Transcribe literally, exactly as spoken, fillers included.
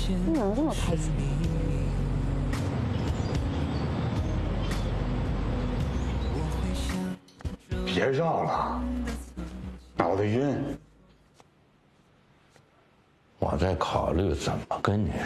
你怎么这么开心？ 别绕了，脑袋晕。我在考虑怎么跟你